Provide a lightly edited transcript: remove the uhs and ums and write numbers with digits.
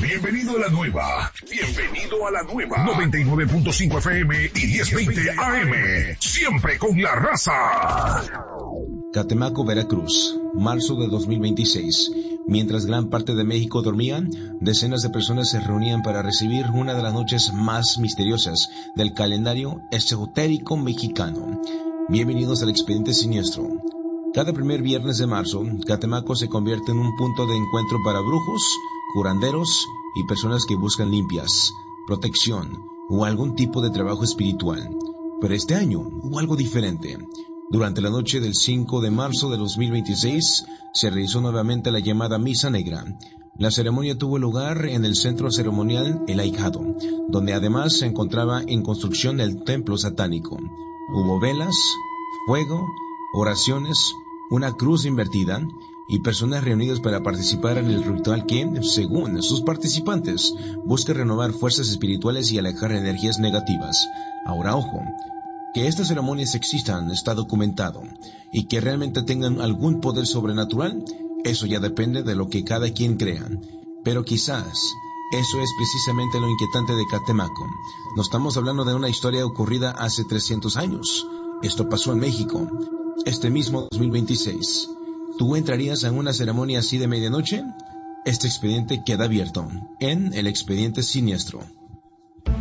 Bienvenido a la nueva. Bienvenido a la nueva. 99.5 FM y 1020 AM. Siempre con la raza. Catemaco, Veracruz, marzo de 2026. Mientras gran parte de México dormía, decenas de personas se reunían para recibir una de las noches más misteriosas del calendario esotérico mexicano. Bienvenidos al Expediente Siniestro. Cada primer viernes de marzo, Catemaco se convierte en un punto de encuentro para brujos, curanderos y personas que buscan limpias, protección o algún tipo de trabajo espiritual. Pero este año hubo algo diferente. Durante la noche del 5 de marzo de 2026 se realizó nuevamente la llamada Misa Negra. La ceremonia tuvo lugar en el centro ceremonial El Ahijado, donde además se encontraba en construcción el templo satánico. Hubo velas, fuego, oraciones, una cruz invertida y personas reunidas para participar en el ritual que, según sus participantes, busca renovar fuerzas espirituales y alejar energías negativas. Ahora, ojo, que estas ceremonias existan está documentado, y que realmente tengan algún poder sobrenatural, eso ya depende de lo que cada quien crea. Pero quizás eso es precisamente lo inquietante de Catemaco. No estamos hablando de una historia ocurrida hace 300 años. Esto pasó en México, este mismo 2026. ¿Tú entrarías en una ceremonia así de medianoche? Este expediente queda abierto en el Expediente Siniestro.